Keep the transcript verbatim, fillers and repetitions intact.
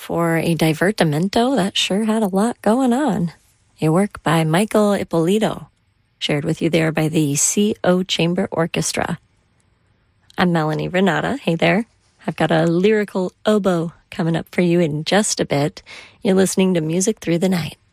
for a divertimento that sure had a lot going on. A work by Michael Ippolito, shared with you there by the C O Chamber Orchestra. I'm Melanie Renata. Hey there. I've got a lyrical oboe coming up for you in just a bit. You're listening to Music Through the Night.